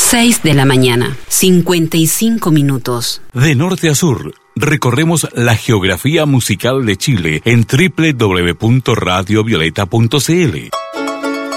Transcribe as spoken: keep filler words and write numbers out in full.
seis de la mañana, cincuenta y cinco minutos. De norte a sur, recorremos la geografía musical de Chile en doble u doble u doble u punto radio violeta punto c l.